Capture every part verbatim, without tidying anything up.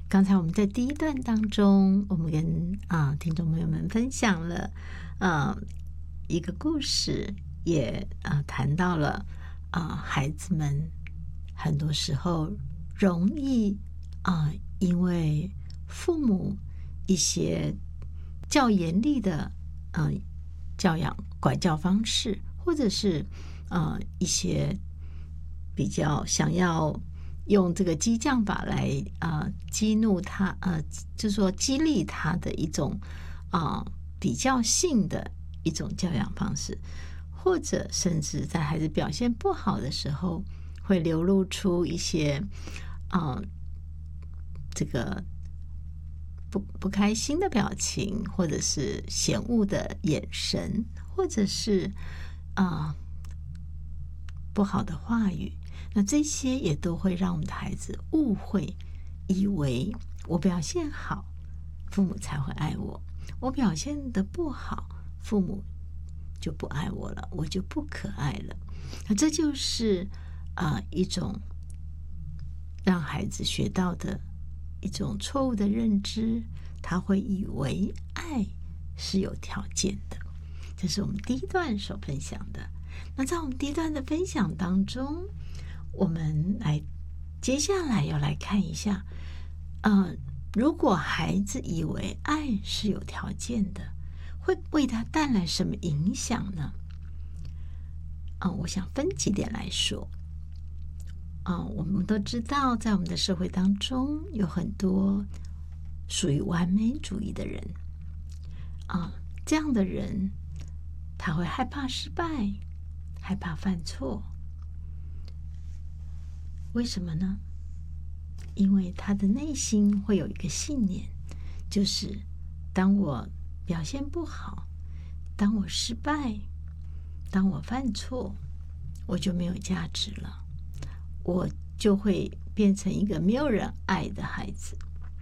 刚才我们在第一段当中，我们跟啊、听众朋友们分享了啊、一个故事，也啊、谈到了啊、孩子们很多时候容易啊、因为父母一些较严厉的嗯、呃教养管教方式，或者是呃一些比较想要用这个激将法来呃激怒他，呃，就是说激励他的一种啊、呃比较性的一种教养方式，或者甚至在孩子表现不好的时候，会流露出一些啊、呃这个不不开心的表情，或者是嫌恶的眼神，或者是啊、呃不好的话语。那这些也都会让我们的孩子误会，以为我表现好，父母才会爱我；我表现的不好，父母就不爱我了，我就不可爱了。那这就是啊、呃一种让孩子学到的一种错误的认知，他会以为爱是有条件的。这是我们第一段所分享的。那在我们第一段的分享当中，我们来接下来要来看一下，呃，如果孩子以为爱是有条件的，会为他带来什么影响呢？啊、呃，我想分几点来说。啊、呃，我们都知道，在我们的社会当中，有很多属于完美主义的人。啊、呃，这样的人，他会害怕失败，害怕犯错。为什么呢？因为他的内心会有一个信念，就是当我表现不好，当我失败，当我犯错，我就没有价值了，我就会变成一个没有人爱的孩子。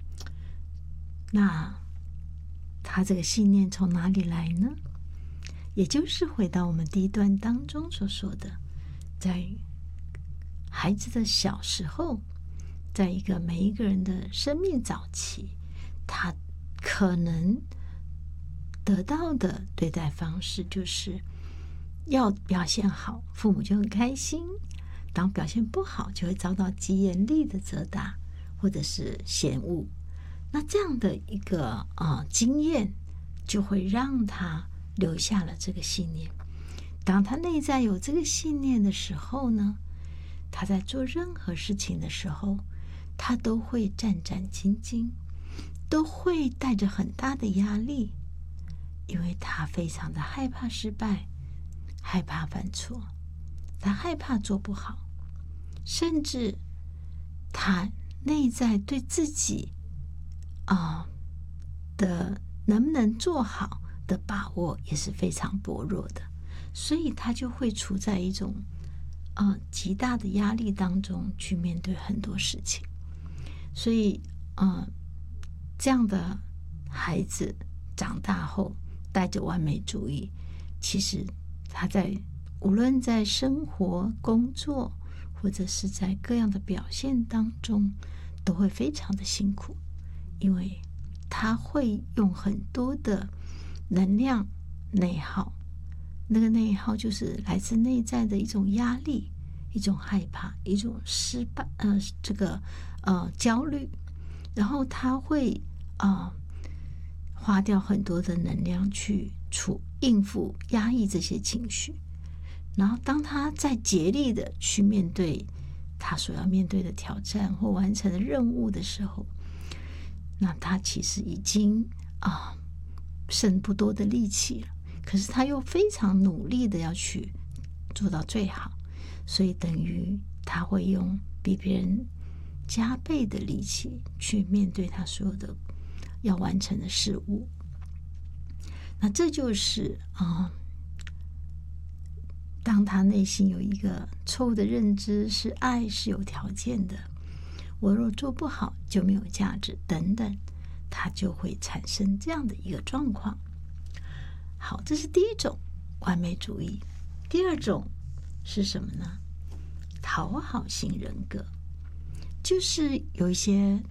那他这个信念从哪里来呢？也就是回到我们第一段当中所说的，在孩子的小时候，在一个每一个人的生命早期，他可能得到的对待方式就是要表现好，父母就很开心；当表现不好，就会遭到极严厉的责打或者是嫌恶。那这样的一个呃经验，就会让他留下了这个信念。当他内在有这个信念的时候呢，他在做任何事情的时候，他都会战战兢兢，都会带着很大的压力，因为他非常的害怕失败，害怕犯错，他害怕做不好，甚至他内在对自己啊、呃、的能不能做好的把握也是非常薄弱的，所以他就会处在一种呃极大的压力当中去面对很多事情。所以呃这样的孩子长大后带着完美主义，其实他在无论在生活、工作，或者是在各样的表现当中，都会非常的辛苦，因为他会用很多的能量内耗，那个内耗就是来自内在的一种压力，一种害怕，一种失败，呃，这个呃焦虑，然后他会啊、呃、花掉很多的能量去处应付压抑这些情绪，然后当他在竭力的去面对他所要面对的挑战或完成的任务的时候，那他其实已经啊剩不多的力气了，可是他又非常努力的要去做到最好，所以等于他会用比别人加倍的力气去面对他所有的要完成的事物。那这就是啊、呃，当他内心有一个错误的认知，是爱是有条件的，我若做不好就没有价值等等，他就会产生这样的一个状况。好，这是第一种完美主义。第二种是什么呢？讨好型人格，就是有一些